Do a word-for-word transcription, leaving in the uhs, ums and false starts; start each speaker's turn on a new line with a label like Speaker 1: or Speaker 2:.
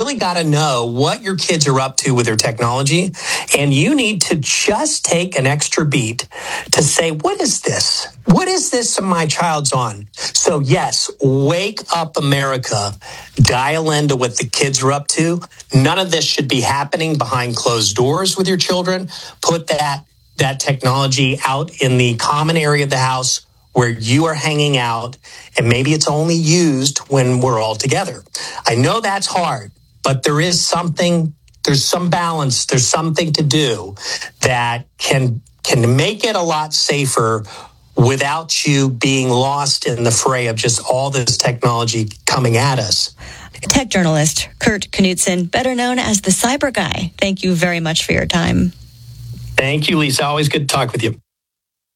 Speaker 1: really got to know what your kids are up to with their technology. And you need to just take an extra beat to say, what is this? What is this my child's on? So yes, wake up America, dial into what the kids are up to. None of this should be happening behind closed doors with your children. Put that, that technology out in the common area of the house where you are hanging out, and maybe it's only used when we're all together. I know that's hard, but there is something, there's some balance, there's something to do that can can make it a lot safer without you being lost in the fray of just all this technology coming at us.
Speaker 2: Tech journalist Kurt Knudsen, better known as the Cyber Guy. Thank you very much for your time.
Speaker 1: Thank you, Lisa. Always good to talk with you.